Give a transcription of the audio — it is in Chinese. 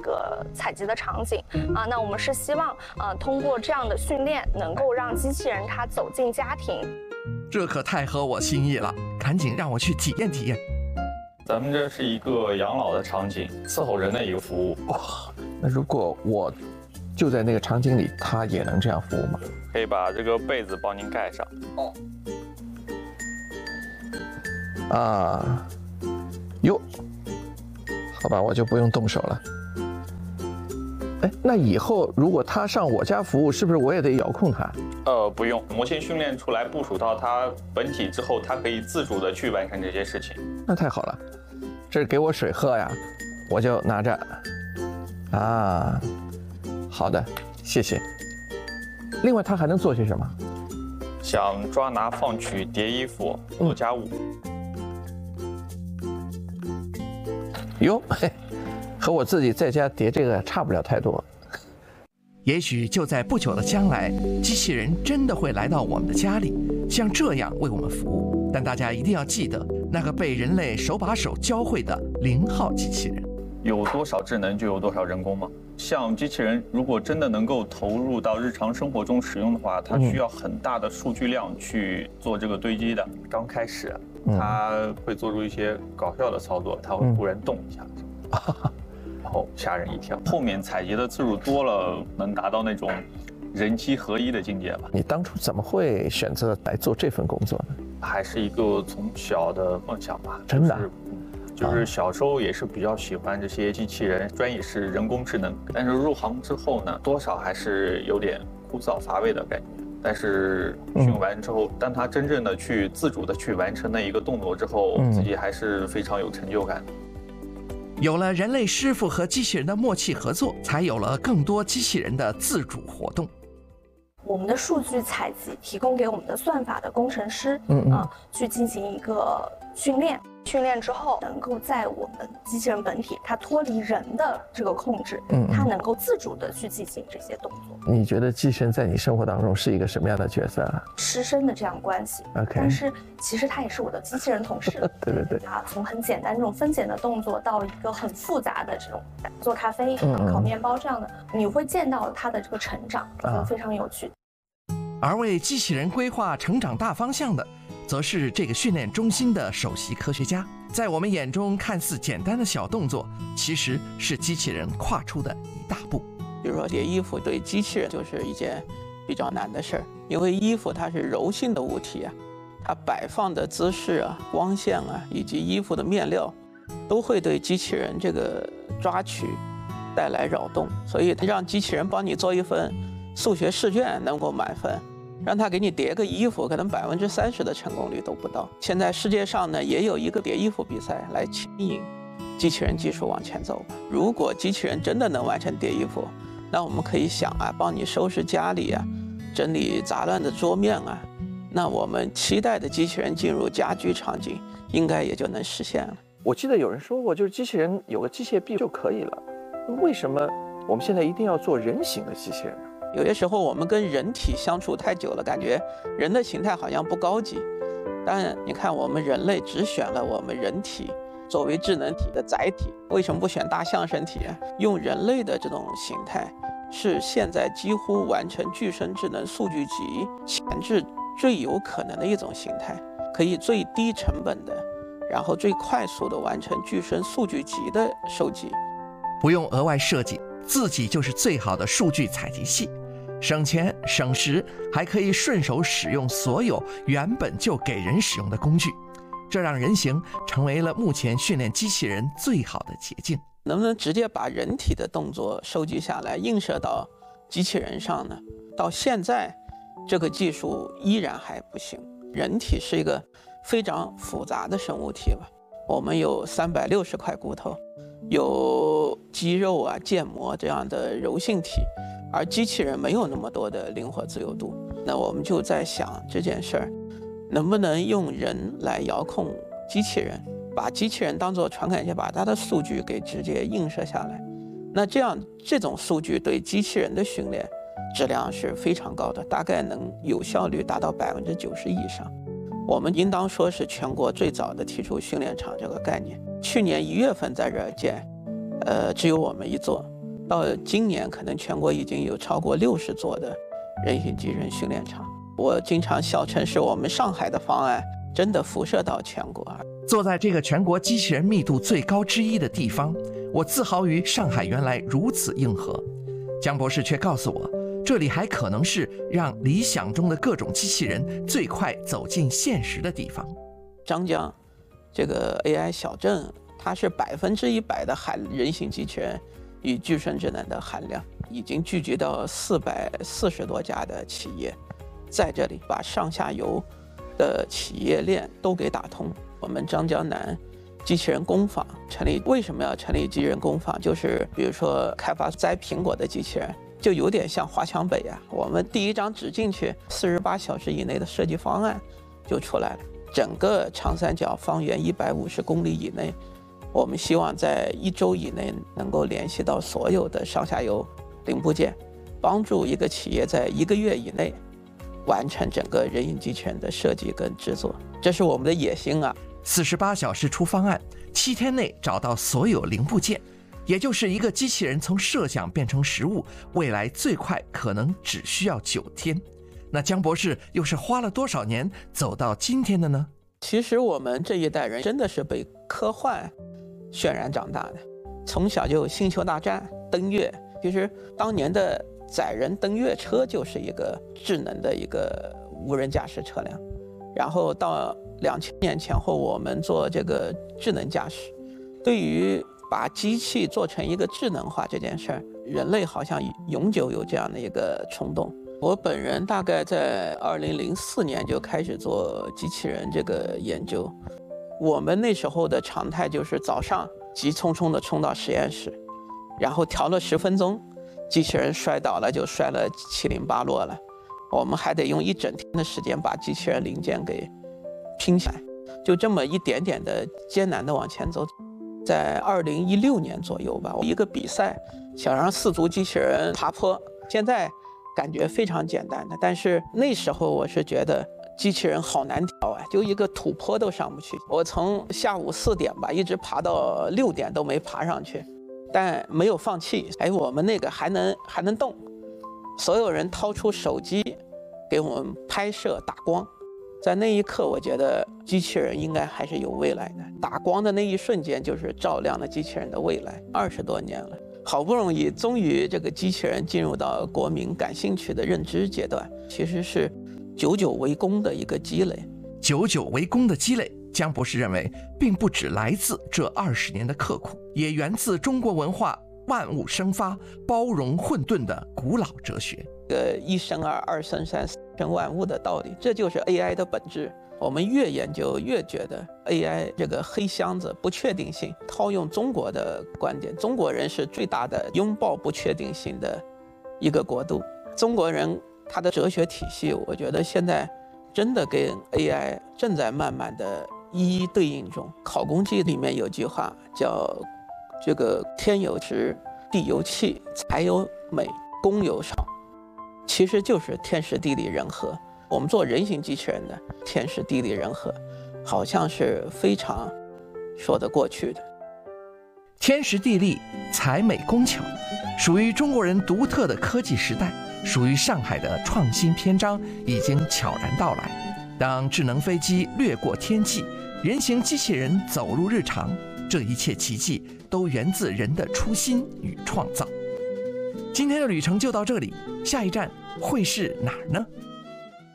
个采集的场景啊。那我们是希望通过这样的训练，能够让机器人它走进家庭。 这可太合我心意了，赶紧让我去体验体验。 咱们这是一个养老的场景，伺候人的一个服务。 哇，那如果我就在那个场景里，它也能这样服务吗？ 可以把这个被子帮您盖上。 啊，哟，好吧，我就不用动手了。哎，那以后如果它上我家服务，是不是我也得遥控它？ 不用，模型训练出来部署到它本体之后，它可以自主的去完成这些事情。 那太好了，这是给我水喝呀，我就拿着。啊，好的，谢谢。另外，它还能做些什么？ 想抓拿放取、叠衣服、做家务。 哟，嘿，和我自己在家叠这个差不了太多。 也许就在不久的将来，机器人真的会来到我们的家里，像这样为我们服务。但大家一定要记得，那个被人类手把手教会的0号机器人。 有多少智能就有多少人工吗？像机器人如果真的能够投入到日常生活中使用的话，它需要很大的数据量去做这个堆积的。刚开始，它会做出一些搞笑的操作，它会突然动一下，然后吓人一跳。后面采集的次数多了，能达到那种人机合一的境界吧。 你当初怎么会选择来做这份工作呢？ 还是一个从小的梦想吧。 真的。 就是小时候也是比较喜欢这些机器人，专业是人工智能，但是入行之后呢，多少还是有点枯燥乏味的感觉。但是训完之后，当他真正的去自主的去完成那一个动作之后，自己还是非常有成就感的。 有了人类师傅和机器人的默契合作，才有了更多机器人的自主活动。 我们的数据采集提供给我们的算法的工程师，去进行一个训练。训练之后，能够在我们机器人本体它脱离人的这个控制，它能够自主的去进行这些动作。 你觉得机器人在你生活当中是一个什么样的角色啊？ 师生的这样关系。 OK， 但是其实他也是我的机器人同事。 对对对。 啊，从很简单这种分拣的动作到一个很复杂的这种做咖啡、烤面包这样的，你会见到他的这个成长，非常有趣。 而为机器人规划成长大方向的，则是这个训练中心的首席科学家。在我们眼中看似简单的小动作，其实是机器人跨出的一大步。 比如说叠衣服，对机器人就是一件比较难的事儿，因为衣服它是柔性的物体啊，它摆放的姿势啊、光线啊，以及衣服的面料，都会对机器人这个抓取带来扰动。所以让机器人帮你做一份数学试卷能够满分，让他给你叠个衣服，可能30%的成功率都不到。现在世界上呢，也有一个叠衣服比赛来牵引机器人技术往前走。如果机器人真的能完成叠衣服，那我们可以想啊，帮你收拾家里啊，整理杂乱的桌面啊，那我们期待的机器人进入家居场景，应该也就能实现了。 我记得有人说过，就是机器人有个机械臂就可以了，为什么我们现在一定要做人形的机器人呢？ 有些时候我们跟人体相处太久了，感觉人的形态好像不高级。但你看，我们人类只选了我们人体作为智能体的载体，为什么不选大象身体啊？用人类的这种形态，是现在几乎完成具身智能数据集前置最有可能的一种形态，可以最低成本的，然后最快速的完成具身数据集的收集， 不用额外设计，自己就是最好的数据采集器。省钱省时，还可以顺手使用所有原本就给人使用的工具，这让人形成为了目前训练机器人最好的捷径。 能不能直接把人体的动作收集下来映射到机器人上呢？到现在这个技术依然还不行。人体是一个非常复杂的生物体吧，我们有360块骨头，有肌肉啊、腱膜这样的柔性体，而机器人没有那么多的灵活自由度。那我们就在想这件事儿，能不能用人来遥控机器人，把机器人当作传感器，把它的数据给直接映射下来。那这种数据对机器人的训练质量是非常高的，大概能有效率达到90%以上。我们应当说是全国最早的提出训练场这个概念。去年1月份在这儿建，只有我们一座。 到今年可能全国已经有超过60座的人形机器人训练场。我经常笑称是我们上海的方案真的辐射到全国。 坐在这个全国机器人密度最高之一的地方，我自豪于上海原来如此硬核。江博士却告诉我，这里还可能是让理想中的各种机器人最快走进现实的地方。 张江这个 AI 小镇，它是100%的人形机器人与具身智能的含量，已经聚集到440多家的企业，在这里把上下游的企业链都给打通。我们张江南机器人工坊成立，为什么要成立机器人工坊？就是比如说开发摘苹果的机器人，就有点像华强北啊。我们第一张纸进去，48小时以内的设计方案就出来了。整个长三角方圆150公里以内，我们希望在1周以内能够联系到所有的上下游零部件，帮助一个企业在1个月以内完成整个人形机器人的设计跟制作，这是我们的野心啊 ！48小时出方案，7天内找到所有零部件，也就是一个机器人从设想变成实物，未来最快可能只需要9天。那江博士又是花了多少年走到今天的呢？ 其实我们这一代人真的是被科幻渲染长大的，从小就星球大战、登月。其实当年的载人登月车就是一个智能的一个无人驾驶车辆，然后到2000年前后，我们做这个智能驾驶。对于把机器做成一个智能化这件事儿，人类好像永久有这样的一个冲动。我本人大概在2004年就开始做机器人这个研究。我们那时候的常态就是早上急匆匆地冲到实验室，然后调了10分钟，机器人摔倒了就摔了七零八落了，我们还得用1整天的时间把机器人零件给拼起来，就这么一点点的艰难的往前走。在2016年左右吧，一个比赛想让4足机器人爬坡，现在感觉非常简单的，但是那时候我是觉得机器人好难调啊，就一个土坡都上不去。我从下午4点吧一直爬到6点都没爬上去，但没有放弃。我们那个还能动，所有人掏出手机给我们拍摄打光。在那一刻，我觉得机器人应该还是有未来的。打光的那一瞬间，就是照亮了机器人的未来。20多年了，好不容易，终于这个机器人进入到国民感兴趣的认知阶段，其实是久久为功的一个积累。 久久为功的积累，江博士认为，并不只来自这20年的刻苦，也源自中国文化万物生发、包容混沌的古老哲学。 一生二，二生三，三生万物的道理，这就是 AI 的本质。我们越研究越觉得 AI 这个黑箱子不确定性，套用中国的观点，中国人是最大的拥抱不确定性的一个国度。中国人他的哲学体系，我觉得现在真的跟 AI 正在慢慢的一一对应中。考工记里面有句话叫这个天有时，地有气，财有美，工有少，其实就是天时地利人和。我们做人形机器人的天时地利人和，好像是非常说得过去的。 天时地利财美工巧，属于中国人独特的科技时代，属于上海的创新篇章已经悄然到来。当智能飞机掠过天际，人形机器人走入日常，这一切奇迹都源自人的初心与创造。今天的旅程就到这里，下一站会是哪儿呢？